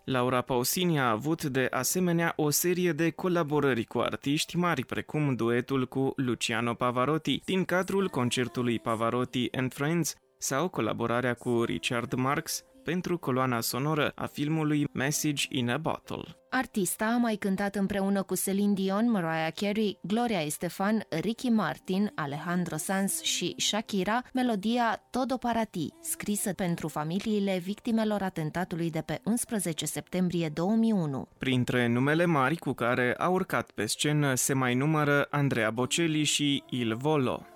Laura Pausini a avut de asemenea o serie de colaborări cu artiști mari, precum duetul cu Luciano Pavarotti din cadrul concertului Pavarotti and Friends sau colaborarea cu Richard Marx pentru coloana sonoră a filmului Message in a Bottle. Artista a mai cântat împreună cu Celine Dion, Mariah Carey, Gloria Estefan, Ricky Martin, Alejandro Sanz și Shakira melodia Todo para ti, scrisă pentru familiile victimelor atentatului de pe 11 septembrie 2001. Printre numele mari cu care a urcat pe scenă se mai numără Andrea Bocelli și Il Volo.